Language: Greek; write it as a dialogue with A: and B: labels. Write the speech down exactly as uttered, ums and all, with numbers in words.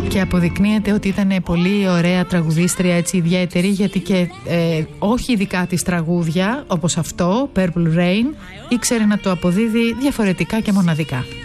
A: Και αποδεικνύεται ότι ήταν πολύ ωραία τραγουδίστρια, έτσι ιδιαίτερη, γιατί και ε, όχι ειδικά της τραγούδια όπως αυτό, Purple Rain, ήξερε να το αποδίδει διαφορετικά και μοναδικά.